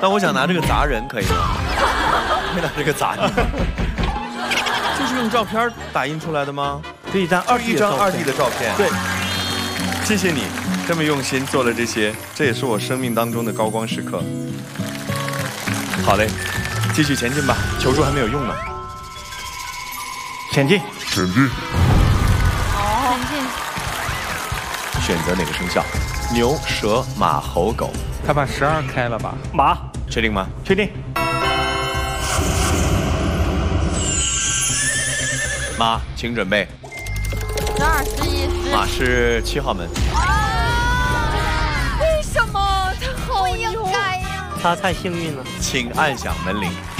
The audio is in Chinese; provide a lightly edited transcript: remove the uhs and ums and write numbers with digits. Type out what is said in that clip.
那我想拿这个砸人可以吗？可以拿这个砸你。就是用照片打印出来的吗？ 这一张一张2D 的照片。 对， 谢谢你这么用心做了这些，这也是我生命当中的高光时刻。好嘞，继续前进吧，求助还没有用呢。 前进， 前进。 前进。 选择哪个生肖？牛、蛇、马、猴、狗。 他把12开了吧？ 马， 确定吗？ 确定。 马，请准备。 12、11、10。 马是7号门。 为什么他好牛？ 他太幸运了。 请按响门铃。